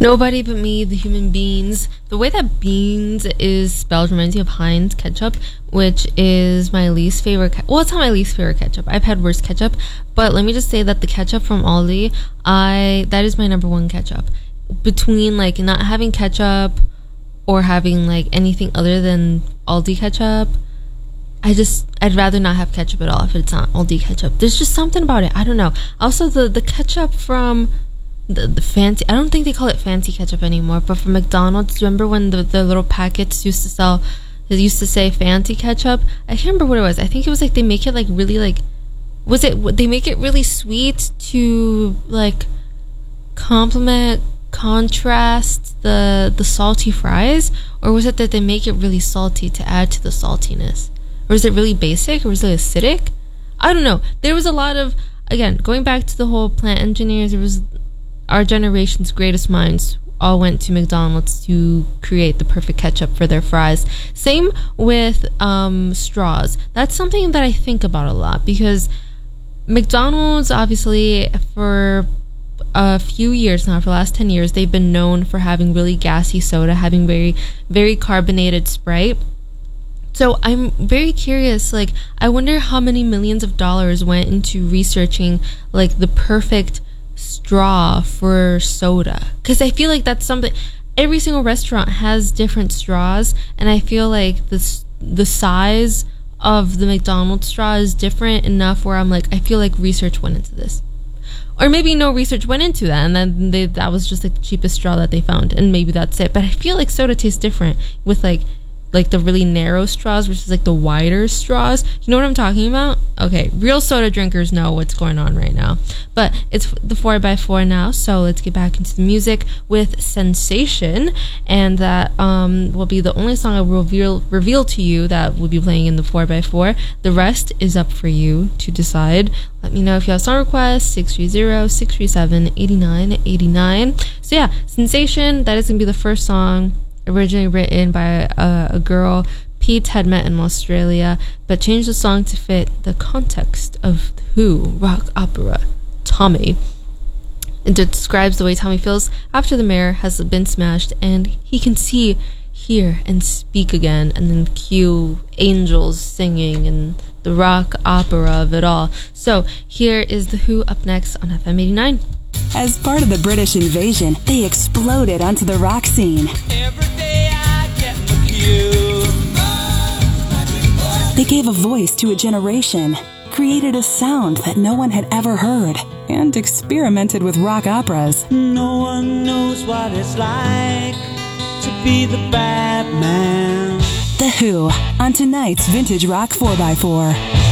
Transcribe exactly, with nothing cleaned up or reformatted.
Nobody But Me, The Human Beans. The way that beans is spelled reminds me of Heinz ketchup, which is my least favorite. Ke- well, it's not my least favorite ketchup. I've had worse ketchup, but let me just say that the ketchup from Aldi, I that is my number one ketchup. Between like not having ketchup or having like anything other than Aldi ketchup, I just I'd rather not have ketchup at all if it's not Aldi ketchup. There's just something about it. I don't know. Also, the the ketchup from The, the fancy, I don't think they call it fancy ketchup anymore, but from McDonald's, remember when the, the little packets used to sell, it used to say fancy ketchup? I can't remember what it was. I think it was like they make it like really like, was it, they make it really sweet to like complement, contrast the the salty fries? Or was it that they make it really salty to add to the saltiness? Or is it really basic, or is it acidic? I don't know. There was a lot of, again, going back to the whole plant engineers, there was our generation's greatest minds all went to McDonald's to create the perfect ketchup for their fries. Same with um, straws. That's something that I think about a lot, because McDonald's, obviously, for a few years now, for the last ten years, they've been known for having really gassy soda, having very, very carbonated Sprite. So I'm very curious, like, I wonder how many millions of dollars went into researching, like, the perfect straw for soda, because I feel like that's something, every single restaurant has different straws, and I feel like this the size of the McDonald's straw is different enough where I'm like, I feel like research went into this, or maybe no research went into that, and then they, that was just like the cheapest straw that they found, and maybe that's it. But I feel like soda tastes different with like like the really narrow straws versus like the wider straws. You know what I'm talking about? Okay, real soda drinkers know what's going on right now. But it's the four by four now, so let's get back into the music with Sensation, and that um, will be the only song I will reveal, reveal to you that will be playing in the four by four. The rest is up for you to decide. Let me know if you have song requests, six three zero, six three seven, eight nine eight nine. So yeah, Sensation, that is going to be the first song, originally written by a, a girl Pete had met in Australia, but changed the song to fit the context of the Who rock opera Tommy. It describes the way Tommy feels after the mirror has been smashed and he can see, hear, and speak again, and then cue angels singing and the rock opera of it all. So here is the Who up next on F M eighty-nine. As part of the British invasion, they exploded onto the rock scene. Every day I get with you. They gave a voice to a generation, created a sound that no one had ever heard, and experimented with rock operas. No one knows what it's like to be the bad man. The Who on tonight's Vintage Rock four by four.